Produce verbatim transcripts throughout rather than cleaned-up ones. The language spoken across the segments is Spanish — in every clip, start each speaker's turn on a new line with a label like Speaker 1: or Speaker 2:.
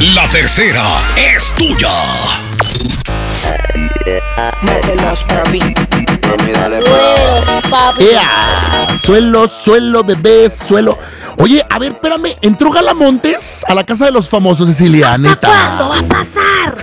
Speaker 1: La tercera es tuya.
Speaker 2: Mételos, papi.
Speaker 3: ¡Ea! Suelo, suelo, bebé, suelo. Oye, a ver, espérame, ¿entró Gala Montes a la casa de los famosos, Cecilia? Neta.
Speaker 4: ¿Cuándo va a pasar?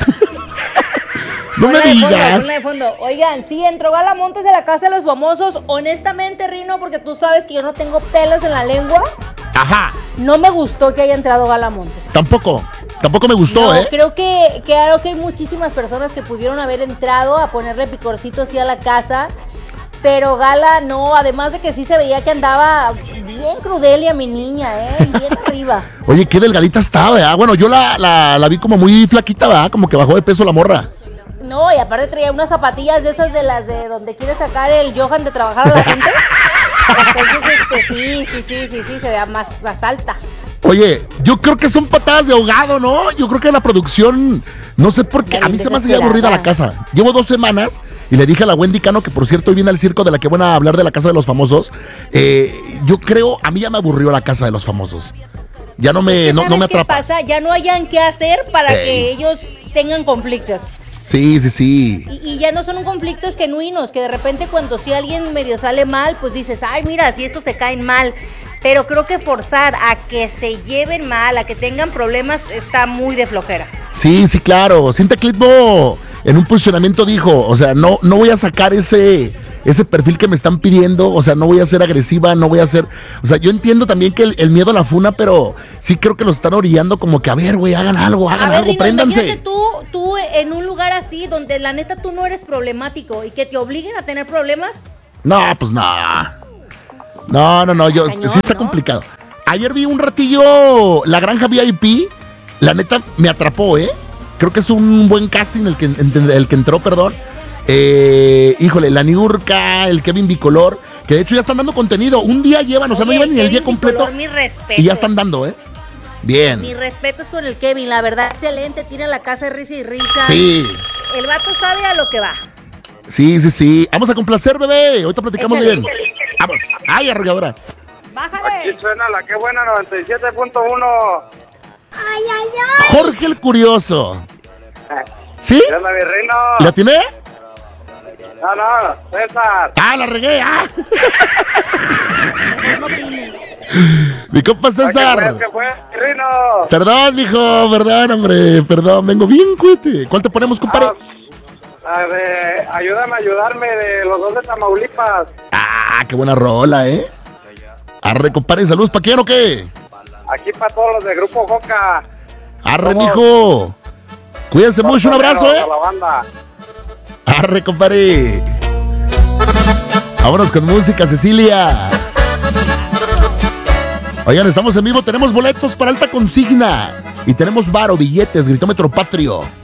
Speaker 3: No me
Speaker 5: Ponla de fondo,
Speaker 3: digas.
Speaker 5: ponla de fondo. Oigan, sí, entró Gala Montes a la casa de los famosos. Honestamente, Rino, porque tú sabes que yo no tengo pelos en la lengua,
Speaker 3: Ajá,
Speaker 5: no me gustó que haya entrado Gala Montes.
Speaker 3: tampoco. Tampoco me gustó,
Speaker 5: No,
Speaker 3: ¿eh?
Speaker 5: creo que, claro que hay muchísimas personas que pudieron haber entrado a ponerle picorcito así a la casa, pero Gala no, además de que sí se veía que andaba bien crudelia mi niña, ¿eh? Bien arriba.
Speaker 3: Oye, qué delgadita estaba, ¿verdad? Bueno, yo la, la, la vi como muy flaquita, ¿verdad? Como que bajó de peso la morra.
Speaker 5: No, y aparte traía unas zapatillas de esas de las de donde quiere sacar el Johan de trabajar a la gente. Entonces, este, sí, sí, sí, sí, sí, se vea más, más alta.
Speaker 3: Oye, yo creo que son patadas de ahogado, ¿no? Yo creo que la producción, no sé por qué, a mí se me hace aburrida la casa. Llevo dos semanas y le dije a la Wendy Cano, que por cierto hoy viene al circo de la que van a hablar de la casa de los famosos. Eh, yo creo, a mí ya me aburrió la casa de los famosos. Ya no me, no, no me atrapa.
Speaker 5: ¿Qué pasa? Ya no hayan qué hacer para
Speaker 3: Ey.
Speaker 5: que ellos tengan conflictos.
Speaker 3: Sí, sí, sí.
Speaker 5: Y, y ya no son conflictos genuinos, que de repente cuando si alguien medio sale mal, pues dices, ay, mira, si estos se caen mal. Pero creo que forzar a que se lleven mal, a que tengan problemas, está muy de flojera.
Speaker 3: Sí, sí, claro. Cintia Clitbo en un posicionamiento dijo, o sea, no, no voy a sacar ese, ese perfil que me están pidiendo, o sea, no voy a ser agresiva, no voy a ser, o sea, yo entiendo también que el, el miedo a la funa, pero sí creo que lo están orillando como que, a ver, güey, hagan algo, hagan
Speaker 5: A ver,
Speaker 3: algo,
Speaker 5: Rino,
Speaker 3: préndanse.
Speaker 5: imagínate tú, tú en un lugar así, donde la neta tú no eres problemático y que te obliguen a tener problemas.
Speaker 3: No, pues no. No, no, no, yo,
Speaker 5: Cañón,
Speaker 3: sí está
Speaker 5: ¿no?
Speaker 3: complicado. Ayer vi un ratillo La Granja V I P, la neta me atrapó, ¿eh? Creo que es un buen casting el que, el que entró, perdón. Eh, híjole, la Niurka, el Kevin Bicolor, que de hecho ya están dando contenido. Un día llevan, o sea, no
Speaker 5: Oye,
Speaker 3: llevan ni el día
Speaker 5: Kevin
Speaker 3: completo.
Speaker 5: Bicolor, mi respeto.
Speaker 3: Y ya están dando, ¿eh? Bien.
Speaker 5: Mis respetos con el Kevin, la verdad, excelente, tiene la casa de risa y risa.
Speaker 3: Sí,
Speaker 5: El vato sabe a lo que va.
Speaker 3: sí, sí, sí. Vamos a complacer, bebé. Ahorita platicamos
Speaker 5: Échale.
Speaker 3: bien. Vamos. Ay, arregladora.
Speaker 5: Bájale.
Speaker 6: Aquí suena la que buena noventa y siete punto uno.
Speaker 5: Ay, ay, ay.
Speaker 3: Jorge el Curioso. ¿Sí?
Speaker 6: ¿Qué onda, mi reino?
Speaker 3: ¿La atiné?
Speaker 6: No, no, César.
Speaker 3: Ah, la regué. Ah. Mi compa César.
Speaker 6: ¿Qué fue, mi reino?
Speaker 3: Perdón, mijo, perdón, hombre, perdón, vengo bien, cuete. ¿Cuál te ponemos, compadre?
Speaker 6: A ver, ayúdame a ayudarme de los dos de Tamaulipas.
Speaker 3: Ah, qué buena rola, ¿eh? Arre, compadre, saludos, ¿pa' quién o qué?
Speaker 6: Aquí para todos los de Grupo Coca.
Speaker 3: Arre,
Speaker 6: Somos-
Speaker 3: mijo. Cuídense mucho, un abrazo, ¿eh?
Speaker 6: A la banda.
Speaker 3: Arre, compadre. Vámonos con música, Cecilia. Oigan, estamos en vivo, tenemos boletos para alta consigna. Y tenemos varo, billetes, gritómetro patrio.